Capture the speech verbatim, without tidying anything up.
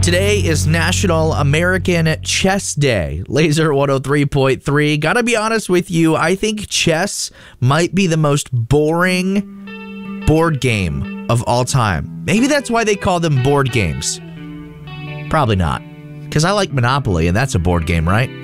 Today is National American Chess Day. Laser one oh three point three. Gotta be honest with you, I think chess might be the most boring board game of all time. Maybe that's why they call them board games. Probably not. Because I like Monopoly, and that's a board game, right?